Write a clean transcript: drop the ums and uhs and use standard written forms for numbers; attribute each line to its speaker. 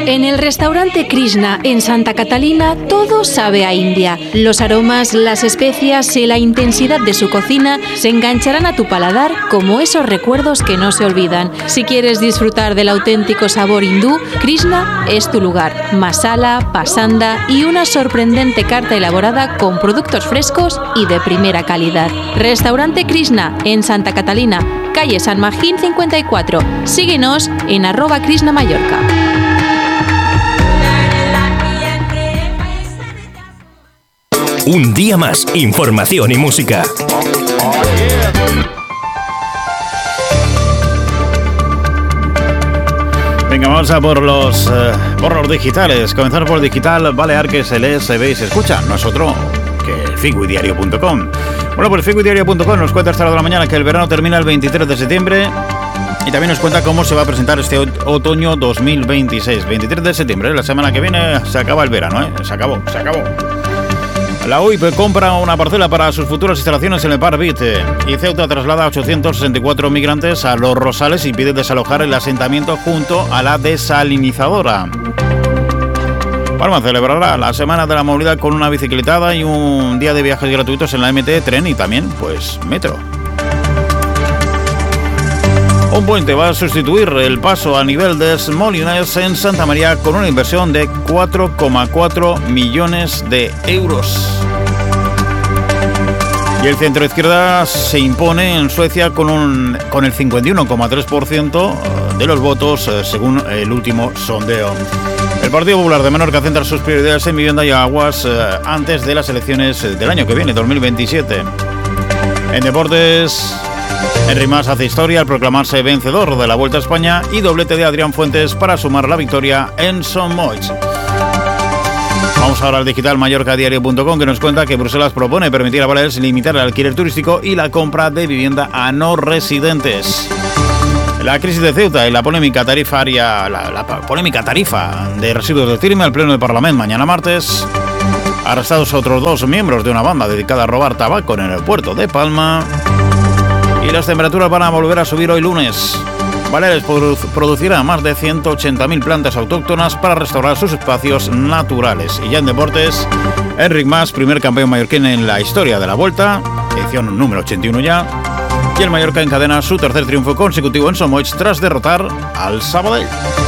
Speaker 1: En el restaurante Krishna en Santa Catalina todo sabe a India. Los aromas, las especias y la intensidad de su cocina se engancharán a tu paladar como esos recuerdos que no se olvidan. Si quieres disfrutar del auténtico sabor hindú, Krishna es tu lugar. Masala, pasanda y una sorprendente carta elaborada con productos frescos y de primera calidad. Restaurante Krishna en Santa Catalina, calle San Magín 54. Síguenos en @KrishnaMallorca.
Speaker 2: Un día más, información y música.
Speaker 3: Venga, vamos a por los digitales. Comenzar por digital balear que se lee, se ve y se escucha. No es otro que figuidiario.com. Bueno, pues figuidiario.com nos cuenta hasta la hora de la mañana que el verano termina el 23 de septiembre y también nos cuenta cómo se va a presentar este otoño 2026. 23 de septiembre, la semana que viene se acaba el verano, ¿eh? Se acabó. La UIP compra una parcela para sus futuras instalaciones en el Parvit y Ceuta traslada a 864 migrantes a Los Rosales y pide desalojar el asentamiento junto a la desalinizadora. Palma celebrará la Semana de la Movilidad con una bicicletada y un día de viajes gratuitos en la MT, tren y también, pues, metro. Un puente va a sustituir el paso a nivel de Molinés en Santa María con una inversión de 4,4 millones de euros. Y el centro izquierda se impone en Suecia con el 51,3% de los votos según el último sondeo. El Partido Popular de Menorca centra sus prioridades en vivienda y aguas antes de las elecciones del año que viene, 2027. En deportes, Enric Mas hace historia al proclamarse vencedor de la Vuelta a España y doblete de Adrián Fuentes para sumar la victoria en Son Moix. Vamos ahora al digital mallorcadiario.com que nos cuenta que Bruselas propone permitir a Baleares limitar el alquiler turístico y la compra de vivienda a no residentes. La crisis de Ceuta y la polémica tarifaria, la polémica tarifa de residuos de Cirme al Pleno del Parlamento mañana martes. Arrestados otros 2 miembros de una banda dedicada a robar tabaco en el puerto de Palma. Y las temperaturas van a volver a subir hoy lunes. Baleares producirá más de 180.000 plantas autóctonas para restaurar sus espacios naturales. Y ya en deportes, Enric Mas, primer campeón mallorquín en la historia de la Vuelta, edición número 81 ya, y el Mallorca encadena su tercer triunfo consecutivo en Son Moix tras derrotar al Sabadell.